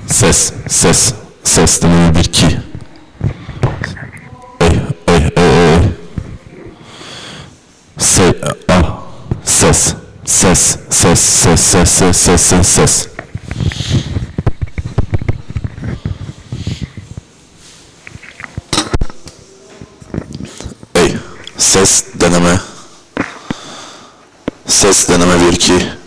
Ses, ses, ses deneme 1 2. Ey, ey, ey, ey. Ses, ses, ses, ses, ses, ses, ses, ses, ses. Ey, ses deneme. Ses deneme 1 2.